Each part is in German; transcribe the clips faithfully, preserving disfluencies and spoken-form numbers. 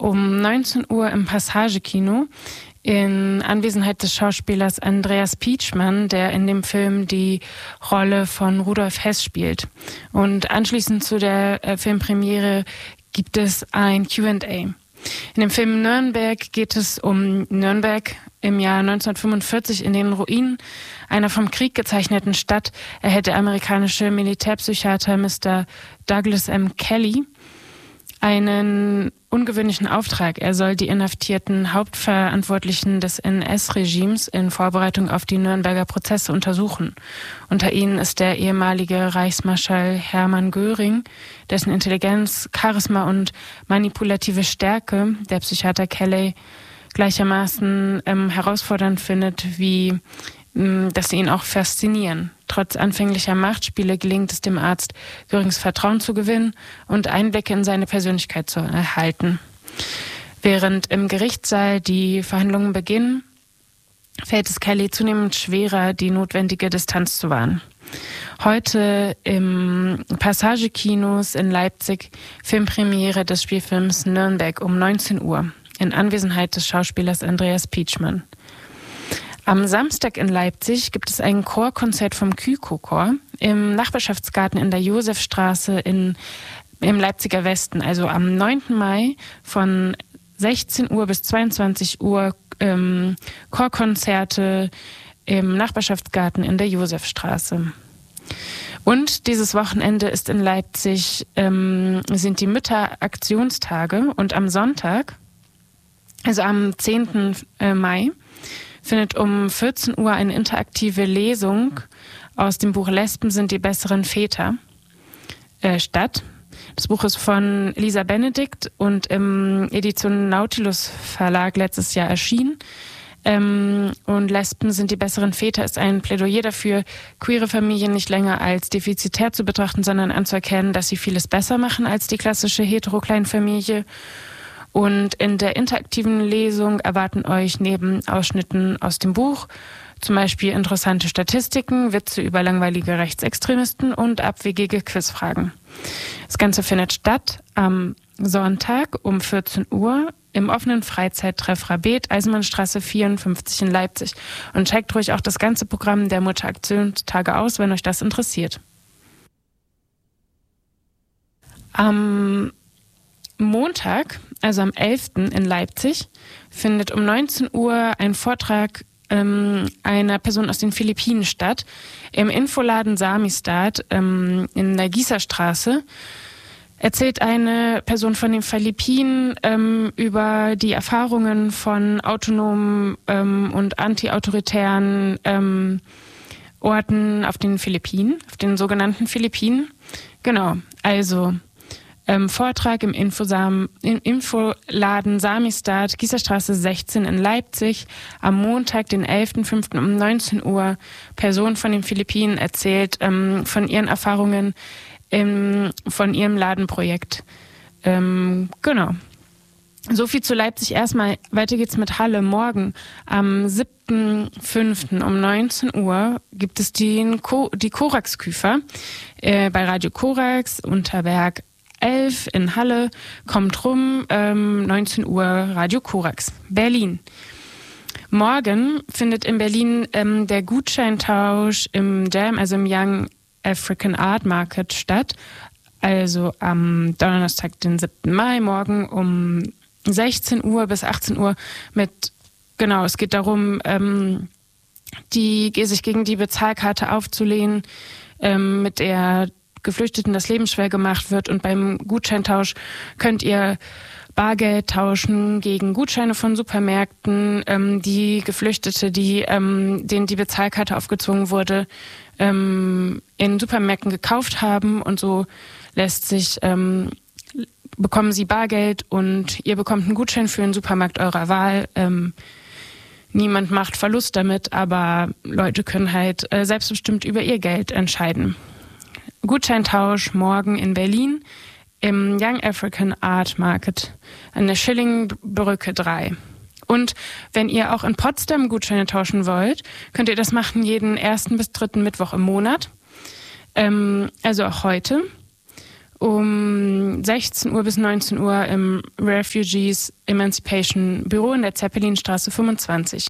um neunzehn Uhr im Passage-Kino in Anwesenheit des Schauspielers Andreas Pietschmann, der in dem Film die Rolle von Rudolf Hess spielt. Und anschließend zu der äh, Filmpremiere gibt es ein Q and A. In dem Film Nürnberg geht es um Nürnberg im Jahr neunzehnhundertfünfundvierzig. In den Ruinen einer vom Krieg gezeichneten Stadt erhält der amerikanische Militärpsychiater Mister Douglas M. Kelly einen ungewöhnlichen Auftrag. Er soll die inhaftierten Hauptverantwortlichen des N S-Regimes in Vorbereitung auf die Nürnberger Prozesse untersuchen. Unter ihnen ist der ehemalige Reichsmarschall Hermann Göring, dessen Intelligenz, Charisma und manipulative Stärke der Psychiater Kelly gleichermaßen ähm, herausfordernd findet, wie ähm, dass sie ihn auch faszinieren. Trotz anfänglicher Machtspiele gelingt es dem Arzt, Görings Vertrauen zu gewinnen und Einblicke in seine Persönlichkeit zu erhalten. Während im Gerichtssaal die Verhandlungen beginnen, fällt es Kelly zunehmend schwerer, die notwendige Distanz zu wahren. Heute im Passage-Kinos in Leipzig Filmpremiere des Spielfilms Nürnberg um neunzehn Uhr in Anwesenheit des Schauspielers Andreas Pietschmann. Am Samstag in Leipzig gibt es ein Chorkonzert vom Kyko-Chor im Nachbarschaftsgarten in der Josefstraße in, im Leipziger Westen. Also am neunten Mai von sechzehn Uhr bis zweiundzwanzig Uhr ähm, Chorkonzerte im Nachbarschaftsgarten in der Josefstraße. Und dieses Wochenende ist in Leipzig, ähm, sind die Mütteraktionstage und am Sonntag, also am zehnten Mai, findet um vierzehn Uhr eine interaktive Lesung aus dem Buch Lesben sind die besseren Väter äh, statt. Das Buch ist von Lisa Benedikt und im Edition Nautilus Verlag letztes Jahr erschienen. Ähm, und Lesben sind die besseren Väter ist ein Plädoyer dafür, queere Familien nicht länger als defizitär zu betrachten, sondern anzuerkennen, dass sie vieles besser machen als die klassische hetero-Kleinfamilie. Und in der interaktiven Lesung erwarten euch neben Ausschnitten aus dem Buch zum Beispiel interessante Statistiken, Witze über langweilige Rechtsextremisten und abwegige Quizfragen. Das Ganze findet statt am Sonntag um vierzehn Uhr im offenen Freizeittreff Rabet, Eisenbahnstraße vierundfünfzig in Leipzig. Und checkt ruhig auch das ganze Programm der Mutteraktionstage aus, wenn euch das interessiert. Am Montag, also am elften in Leipzig, findet um neunzehn Uhr ein Vortrag ähm, einer Person aus den Philippinen statt. Im Infoladen Samistad ähm, in der Gießerstraße erzählt eine Person von den Philippinen ähm, über die Erfahrungen von autonomen ähm, und antiautoritären ähm, Orten auf den Philippinen, auf den sogenannten Philippinen. Genau, also Ähm, Vortrag im Infosam, im Infoladen Samistad, Gießerstraße sechzehn in Leipzig, am Montag, den elften fünften um neunzehn Uhr. Person von den Philippinen erzählt ähm, von ihren Erfahrungen im, von ihrem Ladenprojekt. Ähm, genau. So viel zu Leipzig erstmal. Weiter geht's mit Halle. Morgen am siebten fünften um neunzehn Uhr gibt es den Ko- die Korax-Küfer äh, bei Radio Korax unter Werk elf in Halle, kommt rum, ähm, neunzehn Uhr Radio Korax. Berlin. Morgen findet in Berlin ähm, der Gutscheintausch im Jam, also im Young African Art Market statt. Also am Donnerstag, den siebten Mai, morgen um sechzehn Uhr bis achtzehn Uhr mit, genau, es geht darum, ähm, die, sich gegen die Bezahlkarte aufzulehnen, ähm, mit der Geflüchteten das Leben schwer gemacht wird, und beim Gutscheintausch könnt ihr Bargeld tauschen gegen Gutscheine von Supermärkten, ähm, die Geflüchtete, die ähm, denen die Bezahlkarte aufgezwungen wurde, ähm, in Supermärkten gekauft haben, und so lässt sich ähm, bekommen sie Bargeld und ihr bekommt einen Gutschein für einen Supermarkt eurer Wahl. Ähm, niemand macht Verlust damit, aber Leute können halt äh, selbstbestimmt über ihr Geld entscheiden. Gutscheintausch morgen in Berlin im Young African Art Market an der Schillingbrücke drei. Und wenn ihr auch in Potsdam Gutscheine tauschen wollt, könnt ihr das machen jeden ersten bis dritten Mittwoch im Monat. Ähm, also auch heute. um sechzehn Uhr bis neunzehn Uhr im Refugees Emancipation Büro in der Zeppelinstraße fünfundzwanzig.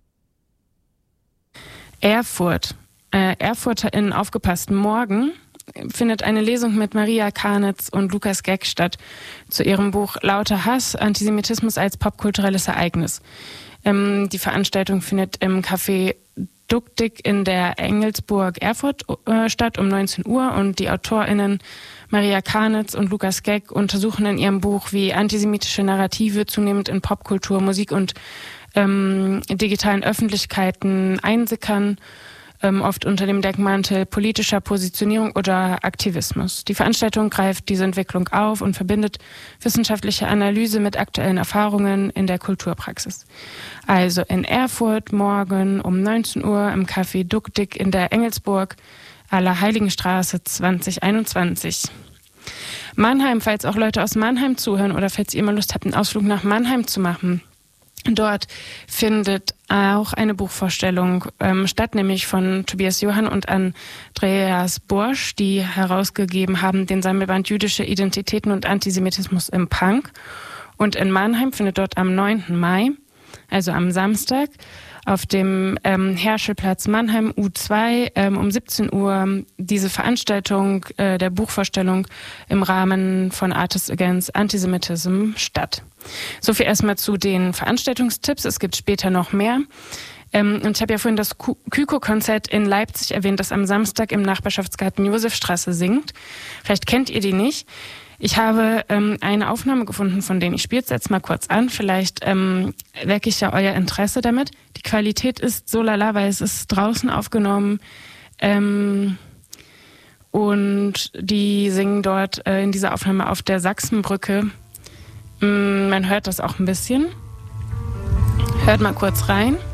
Erfurt. Äh, ErfurterInnen aufgepasst. Morgen findet eine Lesung mit Maria Karnitz und Lukas Geck statt zu ihrem Buch Lauter Hass, Antisemitismus als popkulturelles Ereignis. Ähm, die Veranstaltung findet im Café Duktig in der Engelsburg Erfurt äh, statt um neunzehn Uhr und die AutorInnen Maria Karnitz und Lukas Geck untersuchen in ihrem Buch, wie antisemitische Narrative zunehmend in Popkultur, Musik und ähm, digitalen Öffentlichkeiten einsickern, ähm, oft unter dem Deckmantel politischer Positionierung oder Aktivismus. Die Veranstaltung greift diese Entwicklung auf und verbindet wissenschaftliche Analyse mit aktuellen Erfahrungen in der Kulturpraxis. Also in Erfurt morgen um neunzehn Uhr im Café Duktig in der Engelsburg, Allerheiligenstraße zwanzig einundzwanzig. Mannheim, falls auch Leute aus Mannheim zuhören oder falls ihr mal Lust habt, einen Ausflug nach Mannheim zu machen. Dort findet auch eine Buchvorstellung ähm, statt, nämlich von Tobias Johann und Andreas Borsch, die herausgegeben haben den Sammelband Jüdische Identitäten und Antisemitismus im Punk. Und in Mannheim findet dort am neunten Mai, also am Samstag, auf dem ähm, Herschelplatz Mannheim U zwei ähm, um siebzehn Uhr diese Veranstaltung äh, der Buchvorstellung im Rahmen von Artists Against Antisemitism statt. So viel erstmal zu den Veranstaltungstipps. Es gibt später noch mehr. Ähm, und ich habe ja vorhin das Kyko-Konzert in Leipzig erwähnt, das am Samstag im Nachbarschaftsgarten Josefstraße singt. Vielleicht kennt ihr die nicht. Ich habe ähm, eine Aufnahme gefunden von denen. Ich spiele es jetzt mal kurz an. Vielleicht ähm, wecke ich ja euer Interesse damit. Die Qualität ist so lala, weil es ist draußen aufgenommen. Ähm, und die singen dort äh, in dieser Aufnahme auf der Sachsenbrücke. Ähm, man hört das auch ein bisschen. Hört mal kurz rein.